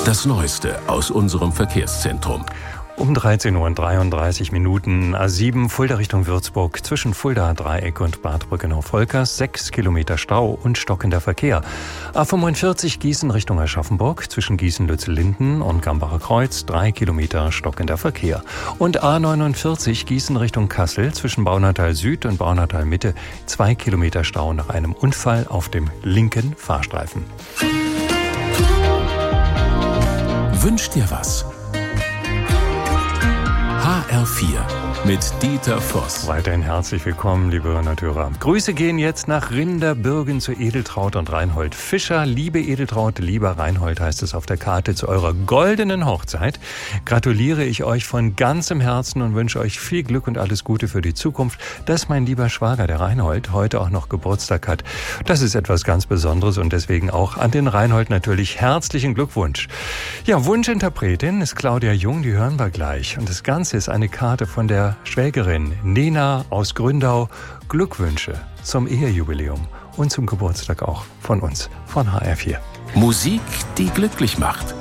Das Neueste aus unserem Verkehrszentrum. Um 13:33 Uhr, A7 Fulda Richtung Würzburg, zwischen Fulda Dreieck und Bad Brückenhof-Volkers, 6 Kilometer Stau und stockender Verkehr. A45 Gießen Richtung Aschaffenburg, zwischen Gießen-Lützellinden und Gambacher Kreuz, 3 Kilometer stockender Verkehr. Und A49 Gießen Richtung Kassel, zwischen Baunatal Süd und Baunatal Mitte, 2 Kilometer Stau nach einem Unfall auf dem linken Fahrstreifen. Wünsch dir was? HR4 mit Dieter Voss. Weiterhin herzlich willkommen, liebe Hörerinnen und Hörer. Grüße gehen jetzt nach Rinderbürgen zu Edeltraud und Reinhold Fischer. Liebe Edeltraud, lieber Reinhold, heißt es auf der Karte, zu eurer goldenen Hochzeit gratuliere ich euch von ganzem Herzen und wünsche euch viel Glück und alles Gute für die Zukunft. Dass mein lieber Schwager, der Reinhold, heute auch noch Geburtstag hat, das ist etwas ganz Besonderes und deswegen auch an den Reinhold natürlich herzlichen Glückwunsch. Ja, Wunschinterpretin ist Claudia Jung, die hören wir gleich. Und das Ganze ist eine Karte von der Schwägerin Nena aus Gründau. Glückwünsche zum Ehejubiläum und zum Geburtstag auch von uns, von HR4. Musik, die glücklich macht.